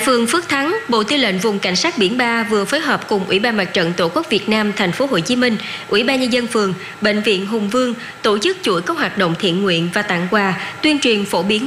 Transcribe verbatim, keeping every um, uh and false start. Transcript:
phường Phước Thắng, Bộ Tư lệnh Vùng Cảnh sát Biển ba vừa phối hợp cùng Ủy ban Mặt trận Tổ quốc Việt Nam Thành phố Hồ Chí Minh, Ủy ban Nhân dân phường, Bệnh viện Hùng Vương tổ chức chuỗi các hoạt động thiện nguyện và tặng quà, tuyên truyền phổ biến